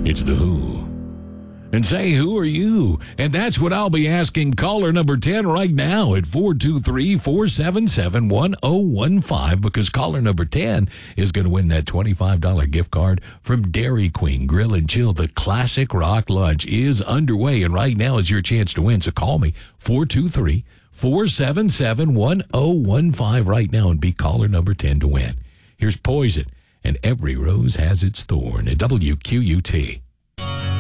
It's The Who. And say, who are you? And that's what I'll be asking caller number 10 right now at 423-477-1015, because caller number 10 is going to win that $25 gift card from Dairy Queen Grill and Chill. The Classic Rock Lunch is underway, and right now is your chance to win. So call me, 423-477-1015 right now and be caller number 10 to win. Here's Poison, and Every Rose Has Its Thorn at WQUT.